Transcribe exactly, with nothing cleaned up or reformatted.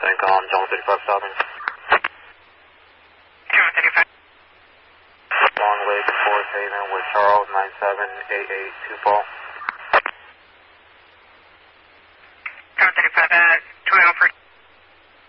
Then call on John thirty-five Southern. John thirty-five. Long Lake four Haven with Charles nine seven eight eight two Paul.